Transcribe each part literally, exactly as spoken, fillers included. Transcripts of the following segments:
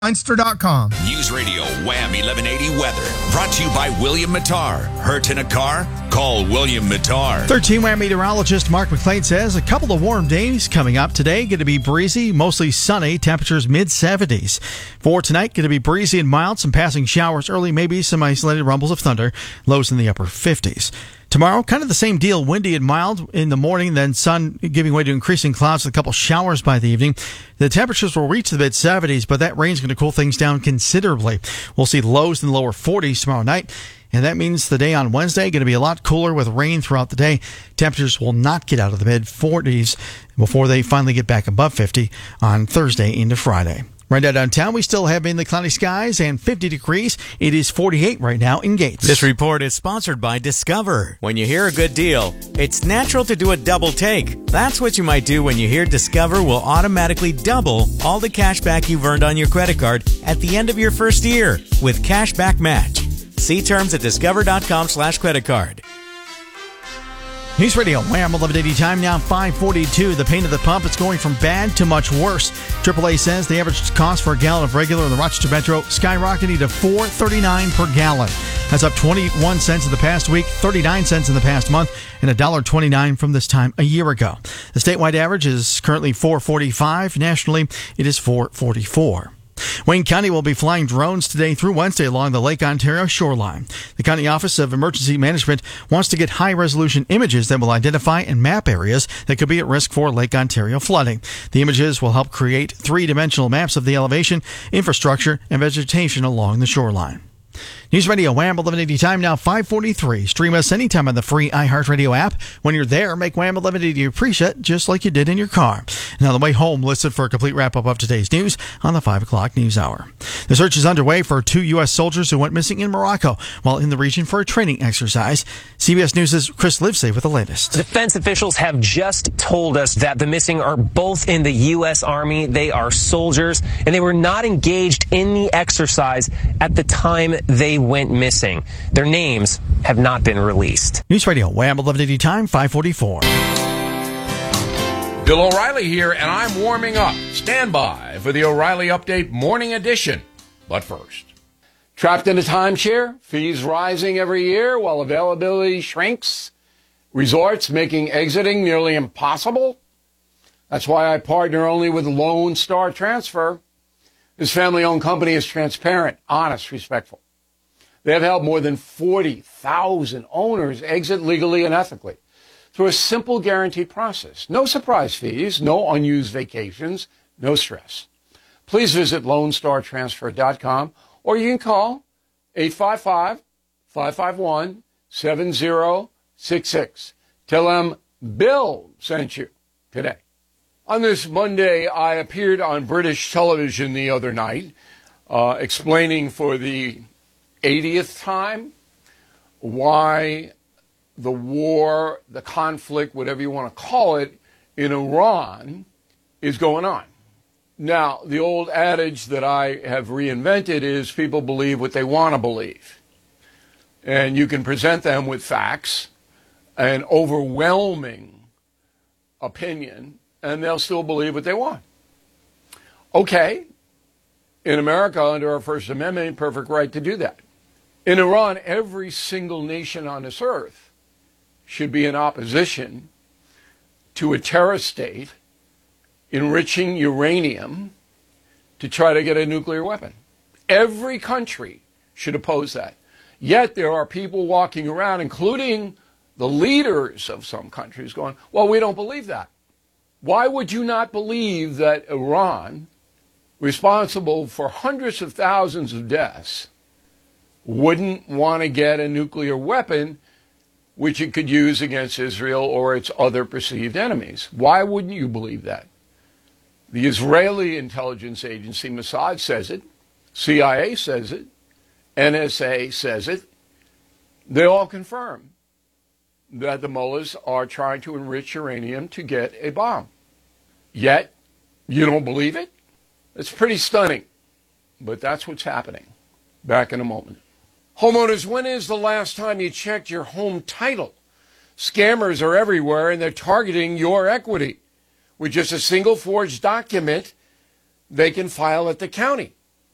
Leinster dot com. News Radio Wham eleven eighty weather. Brought to you by William Mattar. Hurt in a car? Call William Mattar. thirteen Wham meteorologist Mark McLean says a couple of warm days coming up today. Going to be breezy, mostly sunny, temperatures mid seventies. For tonight, going to be breezy and mild, some passing showers early, maybe some isolated rumbles of thunder, lows in the upper fifties. Tomorrow, kind of the same deal, windy and mild in the morning, then sun giving way to increasing clouds with a couple showers by the evening. The temperatures will reach the mid seventies, but that rain's going to cool things down considerably. We'll see lows in the lower forties tomorrow night, and that means the day on Wednesday going to be a lot cooler with rain throughout the day. Temperatures will not get out of the mid forties before they finally get back above fifty on Thursday into Friday. Right now downtown, we still have mainly cloudy skies and fifty degrees. It is forty-eight right now in Gates. This report is sponsored by Discover. When you hear a good deal, it's natural to do a double take. That's what you might do when you hear Discover will automatically double all the cash back you've earned on your credit card at the end of your first year with Cashback Match. See terms at discover.com slash credit card. News Radio, Wham eleven eighty time now five forty-two. The pain of the pump is going from bad to much worse. triple A says the average cost for a gallon of regular in the Rochester Metro skyrocketed to four thirty-nine per gallon. That's up twenty-one cents in the past week, thirty-nine cents in the past month, and one dollar twenty-nine from this time a year ago. The statewide average is currently four forty-five. Nationally, it is four forty-four. Wayne County will be flying drones today through Wednesday along the Lake Ontario shoreline. The County Office of Emergency Management wants to get high-resolution images that will identify and map areas that could be at risk for Lake Ontario flooding. The images will help create three-dimensional maps of the elevation, infrastructure, and vegetation along the shoreline. News Radio Wham eleven eighty time now five forty-three. Stream us anytime on the free iHeartRadio app. When you're there, make Wham eleven eighty your preset just like you did in your car. And on the way home, listen for a complete wrap-up of today's news on the five o'clock news hour. The search is underway for two U S soldiers who went missing in Morocco while in the region for a training exercise. C B S News' Chris Livesay with the latest. Defense officials have just told us that the missing are both in the U S Army. They are soldiers, and they were not engaged in the exercise at the time they went missing. Their names have not been released. News Radio Wham eleven eighty time five forty-four. Bill O'Reilly here, and I'm warming up. Stand by for the O'Reilly Update Morning Edition. But first, trapped in a timeshare, fees rising every year while availability shrinks, resorts making exiting nearly impossible. That's why I partner only with Lone Star Transfer. This family-owned company is transparent, honest, respectful. They have helped more than forty thousand owners exit legally and ethically through a simple guaranteed process. No surprise fees, no unused vacations, no stress. Please visit lone star transfer dot com or you can call eight five five, five five one, seven zero six six. Tell them Bill sent you today. On this Monday, I appeared on British television the other night uh, explaining for the eightieth time why the war, the conflict, whatever you want to call it, in Iran is going on. Now, the old adage that I have reinvented is people believe what they want to believe. And you can present them with facts, an overwhelming opinion, and they'll still believe what they want. Okay, in America, under our First Amendment, perfect right to do that. In Iran, every single nation on this earth should be in opposition to a terror state enriching uranium to try to get a nuclear weapon. Every country should oppose that. Yet there are people walking around, including the leaders of some countries, going, well, we don't believe that. Why would you not believe that Iran, responsible for hundreds of thousands of deaths, wouldn't want to get a nuclear weapon which it could use against Israel or its other perceived enemies? Why wouldn't you believe that? The Israeli intelligence agency Mossad says it, C I A says it, N S A says it. They all confirm that the mullahs are trying to enrich uranium to get a bomb. Yet, you don't believe it? It's pretty stunning, but that's what's happening. Back in a moment. Homeowners, when is the last time you checked your home title? Scammers are everywhere, and they're targeting your equity. With just a single forged document, they can file at the county.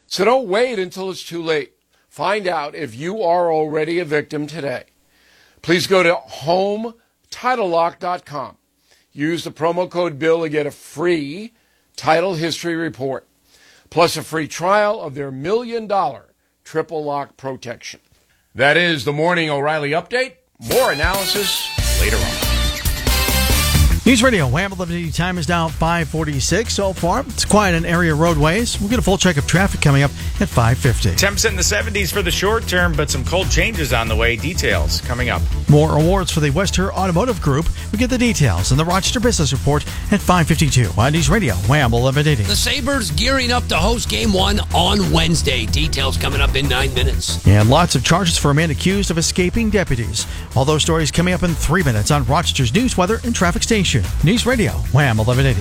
So don't wait until it's too late. Find out if you are already a victim today. Please go to home title lock dot com. Use the promo code BILL to get a free title history report, plus a free trial of their million dollar triple lock protection. That is the Morning O'Reilly Update. More analysis later on. News Radio, Wham eleven eighty. Time is now five forty-six so far. It's quiet on area roadways. We'll get a full check of traffic coming up at five fifty. Temps in the seventies for the short term, but some cold changes on the way. Details coming up. More awards for the Wester Automotive Group. We get the details in the Rochester Business Report at five fifty-two. On News Radio, Wham eleven eighty. The Sabres gearing up to host Game one on Wednesday. Details coming up in nine minutes. And lots of charges for a man accused of escaping deputies. All those stories coming up in three minutes on Rochester's News, Weather, and Traffic Station. News Radio, Wham eleven eighty.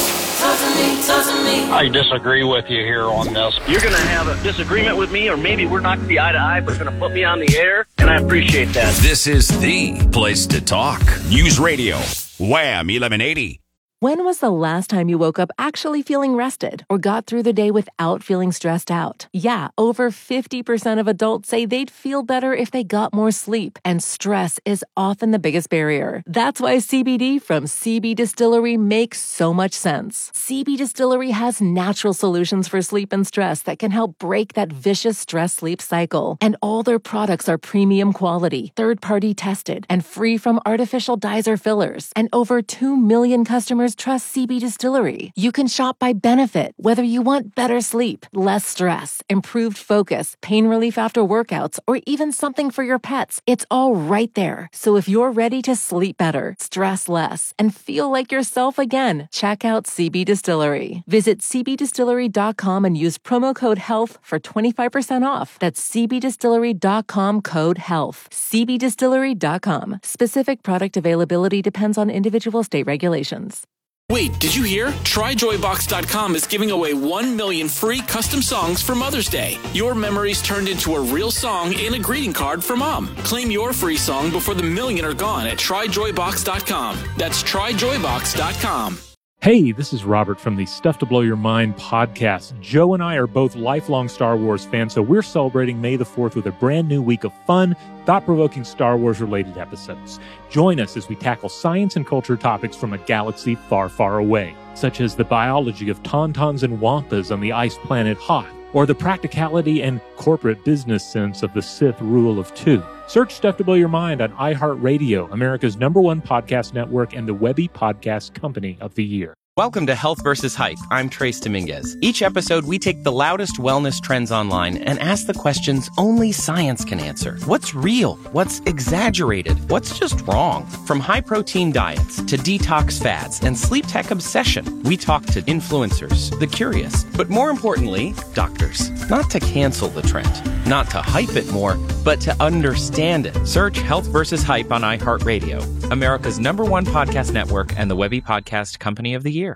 I disagree with you here on this. You're going to have a disagreement with me, or maybe we're not going to be eye to eye, but it's going to put me on the air, and I appreciate that. This is the place to talk. News Radio, Wham eleven eighty. When was the last time you woke up actually feeling rested or got through the day without feeling stressed out? Yeah, over fifty percent of adults say they'd feel better if they got more sleep, and stress is often the biggest barrier. That's why C B D from C B Distillery makes so much sense. C B Distillery has natural solutions for sleep and stress that can help break that vicious stress-sleep cycle. And all their products are premium quality, third-party tested, and free from artificial dyes or fillers. And over two million customers trust C B Distillery. You can shop by benefit, whether you want better sleep, less stress, improved focus, pain relief after workouts, or even something for your pets. It's all right there. So if you're ready to sleep better, stress less, and feel like yourself again, check out C B Distillery. Visit c b distillery dot com and use promo code HEALTH for twenty-five percent off. That's c b distillery dot com code HEALTH. c b distillery dot com. Specific product availability depends on individual state regulations. Wait, did you hear? Try joy box dot com is giving away one million free custom songs for Mother's Day. Your memories turned into a real song and a greeting card for Mom. Claim your free song before the million are gone at try joy box dot com. That's try joy box dot com. Hey, this is Robert from the Stuff to Blow Your Mind podcast. Joe and I are both lifelong Star Wars fans, so we're celebrating May the fourth with a brand new week of fun, thought-provoking Star Wars-related episodes. Join us as we tackle science and culture topics from a galaxy far, far away, such as the biology of tauntauns and wampas on the ice planet Hoth, or the practicality and corporate business sense of the Sith rule of two. Search Stuff to Blow Your Mind on iHeartRadio, America's number one podcast network and the Webby Podcast Company of the Year. Welcome to Health versus Hype. I'm Trace Dominguez. Each episode, we take the loudest wellness trends online and ask the questions only science can answer. What's real? What's exaggerated? What's just wrong? From high-protein diets to detox fads and sleep tech obsession, we talk to influencers, the curious, but more importantly, doctors. Not to cancel the trend, not to hype it more, but to understand it. Search Health versus Hype on iHeartRadio, America's number one podcast network and the Webby Podcast Company of the Year.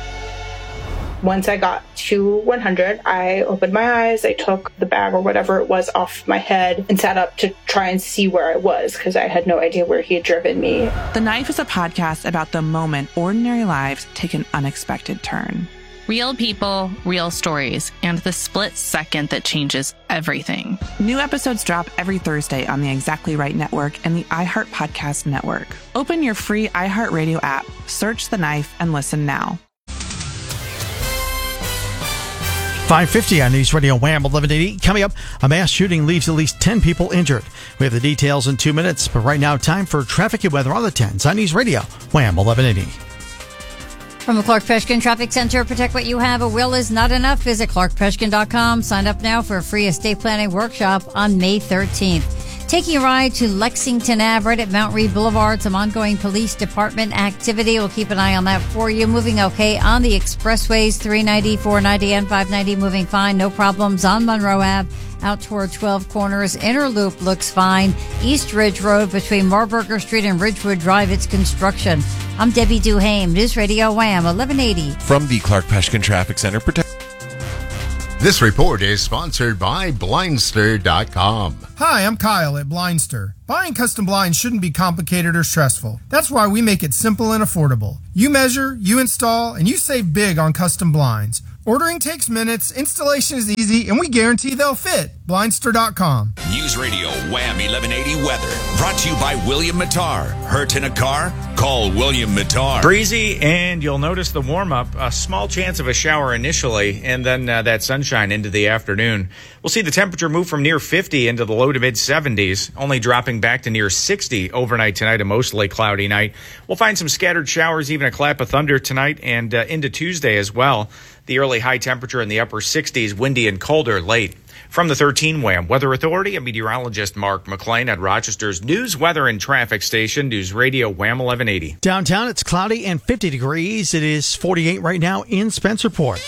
Once I got to one hundred, I opened my eyes, I took the bag or whatever it was off my head and sat up to try and see where I was because I had no idea where he had driven me. The Knife is a podcast about the moment ordinary lives take an unexpected turn. Real people, real stories, and the split second that changes everything. New episodes drop every Thursday on the Exactly Right Network and the iHeart Podcast Network. Open your free iHeartRadio app, search The Knife, and listen now. five fifty on News Radio Wham eleven eighty. Coming up, a mass shooting leaves at least ten people injured. We have the details in two minutes, but right now, time for traffic and weather on the tens on News Radio Wham eleven eighty. From the Clark Peshkin Traffic Center, protect what you have. A will is not enough. Visit clark peshkin dot com. Sign up now for a free estate planning workshop on May thirteenth. Taking a ride to Lexington Avenue, right at Mount Read Boulevard. Some ongoing police department activity. We'll keep an eye on that for you. Moving okay on the expressways, three ninety, four ninety, and five ninety. Moving fine. No problems on Monroe Avenue. Out toward twelve Corners. Inner Loop looks fine. East Ridge Road between Marburger Street and Ridgewood Drive, it's construction. I'm Debbie Duhame, News Radio Wham eleven eighty. From the Clark Peshkin Traffic Center, protect. This report is sponsored by Blindster dot com. Hi, I'm Kyle at Blindster. Buying custom blinds shouldn't be complicated or stressful. That's why we make it simple and affordable. You measure, you install, and you save big on custom blinds. Ordering takes minutes, installation is easy, and we guarantee they'll fit. Blindster dot com. News Radio Wham eleven eighty weather. Brought to you by William Mattar. Hurt in a car? Call William Mattar. Breezy, and you'll notice the warm-up. A small chance of a shower initially, and then uh, that sunshine into the afternoon. We'll see the temperature move from near fifty into the low to mid-seventies, only dropping back to near sixty overnight tonight, a mostly cloudy night. We'll find some scattered showers, even a clap of thunder tonight, and uh, into Tuesday as well. The early high temperature in the upper sixties, windy and colder late. From the thirteen Wham Weather Authority, I'm meteorologist Mark McLean at Rochester's News, Weather, and Traffic Station, News Radio Wham eleven eighty. Downtown, it's cloudy and fifty degrees. It is forty-eight right now in Spencerport.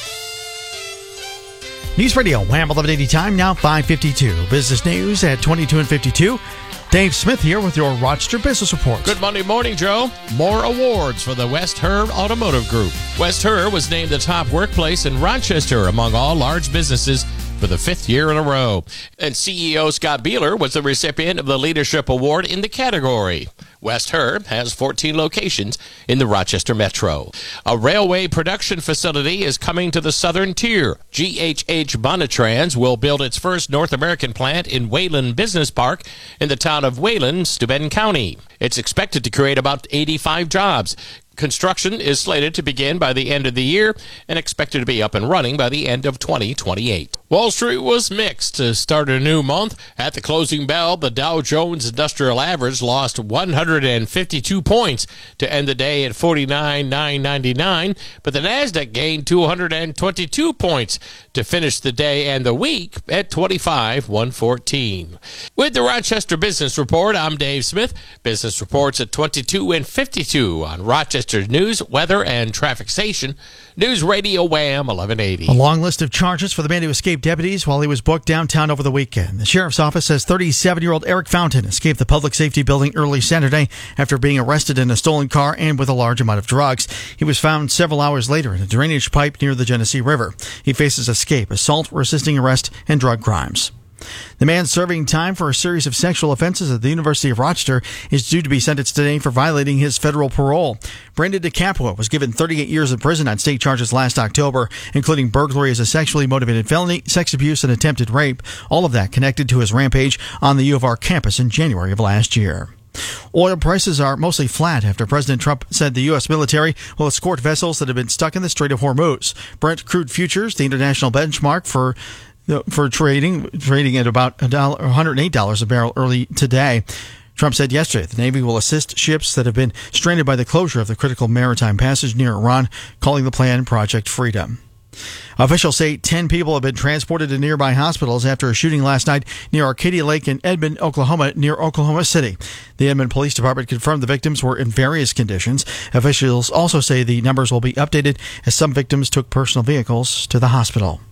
News Radio Wham eleven eighty time, now five fifty-two. Business news at twenty-two and fifty-two. Dave Smith here with your Rochester Business Report. Good Monday morning, Joe. More awards for the West Herr Automotive Group. West Herr was named the top workplace in Rochester among all large businesses for the fifth year in a row. And C E O Scott Beeler was the recipient of the Leadership Award in the category. West Herr has fourteen locations in the Rochester Metro. A railway production facility is coming to the southern tier. G H H Bonatrans will build its first North American plant in Wayland Business Park in the town of Wayland, Steuben County. It's expected to create about eighty-five jobs. Construction is slated to begin by the end of the year and expected to be up and running by the end of twenty twenty-eight. Wall Street was mixed to start a new month. At the closing bell, the Dow Jones Industrial Average lost one hundred fifty-two points to end the day at forty-nine thousand nine hundred ninety-nine, but the Nasdaq gained two hundred twenty-two points to finish the day and the week at twenty-five thousand one hundred fourteen. With the Rochester Business Report, I'm Dave Smith. Business reports at twenty-two and fifty-two on Rochester News, Weather, and Traffic Station, News Radio Wham eleven eighty. A long list of charges for the man who escaped deputies while he was booked downtown over the weekend. The sheriff's office says thirty-seven-year-old Eric Fountain escaped the public safety building early Saturday after being arrested in a stolen car and with a large amount of drugs. He was found several hours later in a drainage pipe near the Genesee River. He faces escape, assault, resisting arrest, and drug crimes. The man serving time for a series of sexual offenses at the University of Rochester is due to be sentenced today for violating his federal parole. Brandon DeCapua was given thirty-eight years in prison on state charges last October, including burglary as a sexually motivated felony, sex abuse, and attempted rape, all of that connected to his rampage on the U of R campus in January of last year. Oil prices are mostly flat after President Trump said the U S military will escort vessels that have been stuck in the Strait of Hormuz. Brent crude futures, the international benchmark for for trading, trading at about one hundred eight dollars a barrel early today. Trump said yesterday the Navy will assist ships that have been stranded by the closure of the critical maritime passage near Iran, calling the plan Project Freedom. Officials say ten people have been transported to nearby hospitals after a shooting last night near Arcadia Lake in Edmond, Oklahoma, near Oklahoma City. The Edmond Police Department confirmed the victims were in various conditions. Officials also say the numbers will be updated as some victims took personal vehicles to the hospital.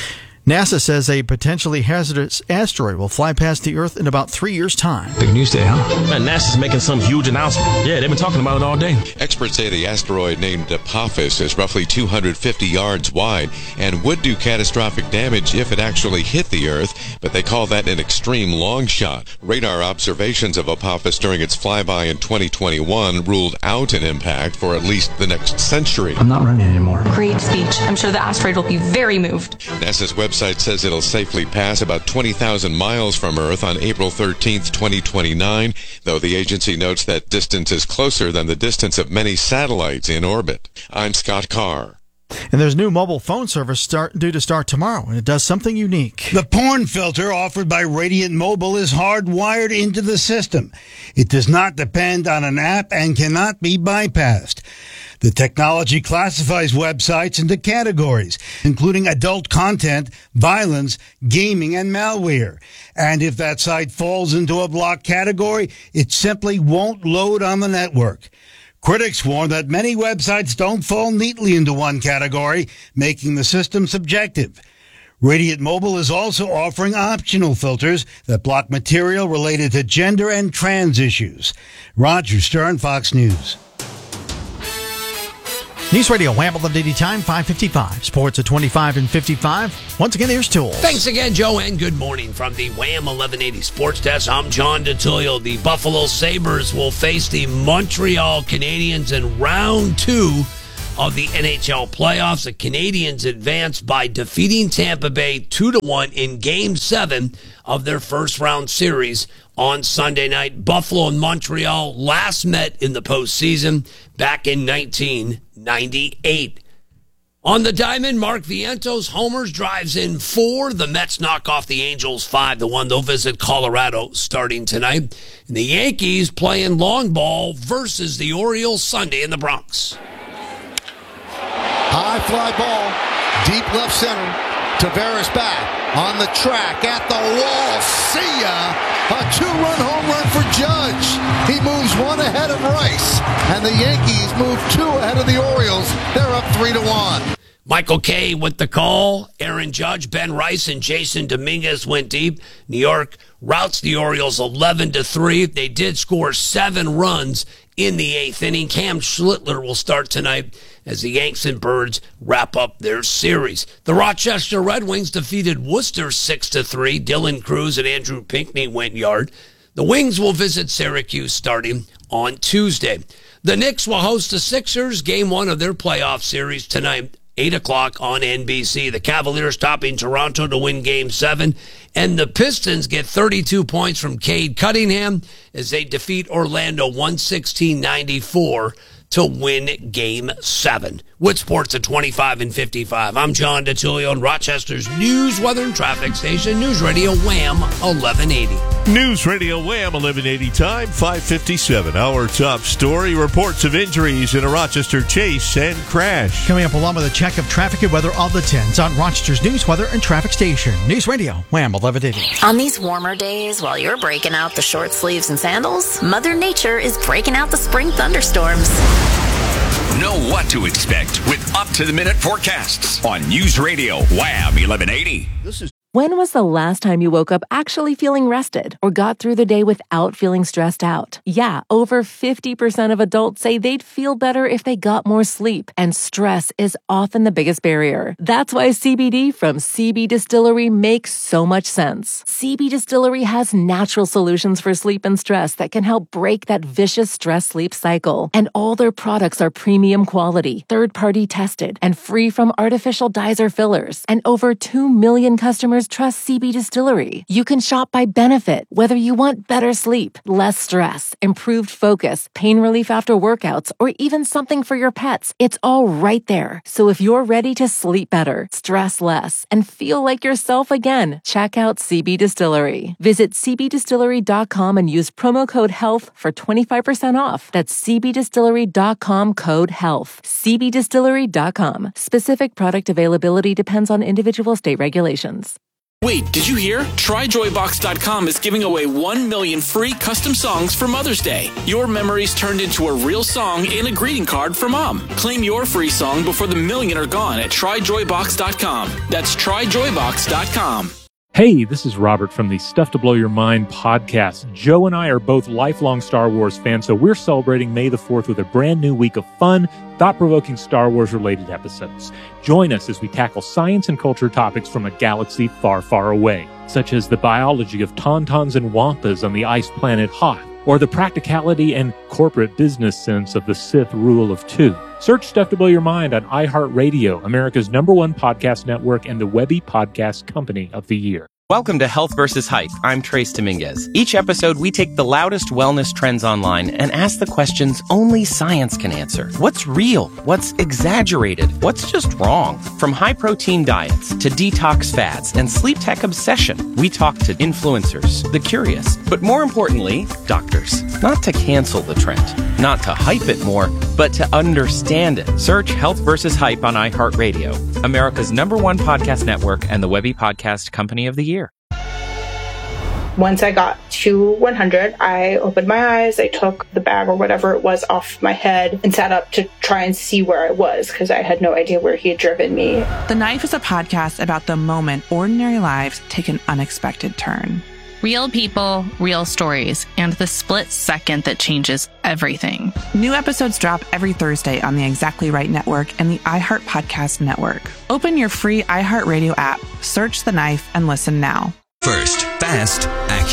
NASA says a potentially hazardous asteroid will fly past the Earth in about three years' time. Big news day, huh? Man, NASA's making some huge announcement. Yeah, they've been talking about it all day. Experts say the asteroid named Apophis is roughly two hundred fifty yards wide and would do catastrophic damage if it actually hit the Earth, but they call that an extreme long shot. Radar observations of Apophis during its flyby in twenty twenty-one ruled out an impact for at least the next century. I'm not running anymore. Great speech. I'm sure the asteroid will be very moved. NASA's website website says it'll safely pass about twenty thousand miles from Earth on April thirteenth, twenty twenty-nine, though the agency notes that distance is closer than the distance of many satellites in orbit. I'm Scott Carr. And there's new mobile phone service start, due to start tomorrow, and it does something unique. The porn filter offered by Radiant Mobile is hardwired into the system. It does not depend on an app and cannot be bypassed. The technology classifies websites into categories, including adult content, violence, gaming, and malware. And if that site falls into a blocked category, it simply won't load on the network. Critics warn that many websites don't fall neatly into one category, making the system subjective. Radiant Mobile is also offering optional filters that block material related to gender and trans issues. Roger Stern, Fox News. News Radio, Wham eleven eighty time, five fifty-five. Sports at twenty-five and fifty-five. Once again, here's Tools. Thanks again, Joe, and good morning from the Wham eleven eighty Sports Desk. I'm John DeTullio. The Buffalo Sabres will face the Montreal Canadiens in round two of the N H L playoffs. The Canadiens advanced by defeating Tampa Bay two to one in Game seven of their first round series on Sunday night. Buffalo and Montreal last met in the postseason back in nineteen ninety-eight. On the diamond, Mark Vientos homers, drives in four. The Mets knock off the Angels five to one. They'll visit Colorado starting tonight. And the Yankees playing long ball versus the Orioles Sunday in the Bronx. High fly ball, deep left center. Tavares back on the track, at the wall. See ya! A two-run home run for Judge. He moves one ahead of Rice, and the Yankees move two ahead of the Orioles. They're up three to one. Michael Kay with the call. Aaron Judge, Ben Rice, and Jason Dominguez went deep. New York routs the Orioles eleven to three. They did score seven runs in the eighth inning. Cam Schlittler will start tonight as the Yanks and Birds wrap up their series. The Rochester Red Wings defeated Worcester six to three. Dylan Cruz and Andrew Pinckney went yard. The Wings will visit Syracuse starting on Tuesday. The Knicks will host the Sixers, game one of their playoff series tonight, eight o'clock on N B C. The Cavaliers topping Toronto to win game seven. And the Pistons get thirty-two points from Cade Cunningham as they defeat Orlando one sixteen ninety-four to win game seven. With sports at twenty-five and fifty-five. I'm John DeTullio on Rochester's news, weather, and traffic station, News Radio Wham eleven eighty. News Radio Wham eleven eighty time, five fifty-seven. Our top story, reports of injuries in a Rochester chase and crash. Coming up along with a check of traffic and weather on the tens on Rochester's news, weather, and traffic station. News Radio Wham eleven eighty. On these warmer days, while you're breaking out the short sleeves and sandals, Mother Nature is breaking out the spring thunderstorms. Know what to expect with up-to-the-minute forecasts on News Radio Wham eleven eighty. This is When was the last time you woke up actually feeling rested or got through the day without feeling stressed out? Yeah, over fifty percent of adults say they'd feel better if they got more sleep, and stress is often the biggest barrier. That's why C B D from C B Distillery makes so much sense. C B Distillery has natural solutions for sleep and stress that can help break that vicious stress-sleep cycle. And all their products are premium quality, third-party tested, and free from artificial dyes or fillers. And over two million customers trust C B Distillery. You can shop by benefit, whether you want better sleep, less stress, improved focus, pain relief after workouts, or even something for your pets. It's all right there. So if you're ready to sleep better, stress less, and feel like yourself again, check out C B Distillery. Visit c b distillery dot com and use promo code HEALTH for twenty-five percent off. That's c b distillery dot com code HEALTH. c b distillery dot com. Specific product availability depends on individual state regulations. Wait, did you hear? Try joy box dot com is giving away one million free custom songs for Mother's Day. Your memories turned into a real song in a greeting card for Mom. Claim your free song before the million are gone at try joy box dot com. That's try joy box dot com. Hey, this is Robert from the Stuff to Blow Your Mind podcast. Joe and I are both lifelong Star Wars fans, so we're celebrating May the fourth with a brand new week of fun, thought-provoking Star Wars-related episodes. Join us as we tackle science and culture topics from a galaxy far, far away, such as the biology of tauntauns and wampas on the ice planet Hoth, or the practicality and corporate business sense of the Sith rule of two. Search Stuff to Blow Your Mind on iHeartRadio, America's number one podcast network and the Webby Podcast Company of the Year. Welcome to Health versus Hype. I'm Trace Dominguez. Each episode, we take the loudest wellness trends online and ask the questions only science can answer. What's real? What's exaggerated? What's just wrong? From high-protein diets to detox fads and sleep tech obsession, we talk to influencers, the curious, but more importantly, doctors. Not to cancel the trend, not to hype it more, but to understand it. Search Health versus Hype on iHeartRadio, America's number one podcast network and the Webby Podcast Company of the Year. Once I got to one hundred, I opened my eyes, I took the bag or whatever it was off my head and sat up to try and see where I was because I had no idea where he had driven me. The Knife is a podcast about the moment ordinary lives take an unexpected turn. Real people, real stories, and the split second that changes everything. New episodes drop every Thursday on the Exactly Right Network and the iHeart Podcast Network. Open your free iHeartRadio app, search The Knife, and listen now. First, fast, accurate.